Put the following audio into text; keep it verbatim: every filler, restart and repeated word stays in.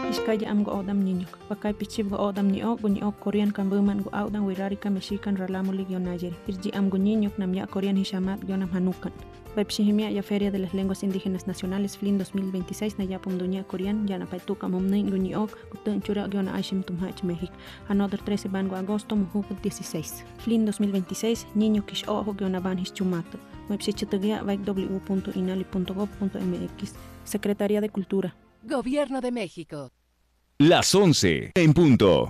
Iskaya am go odam niño. Pakay pichib go odam ni ok, ni ok Korean kan buman go audan wirarika mexican ralamuli gyonayer. Irji am go niño nam ya Korean hishamat gyonam hanukan. Pepshihimia ya Feria de las Lenguas Indígenas Nacionales F L I N dos mil veintiséis na yapum dunia Korean ya na paituka momnin guni ok kutun chura gyona aishim tumhach México. Another trece bango agosto mujuk dieciséis. F L I N dos mil veintiséis niño kish ojo gyona ban his chumato. Website w punto inali punto gov punto m x. Secretaría de Cultura. Gobierno de México. Las once en punto.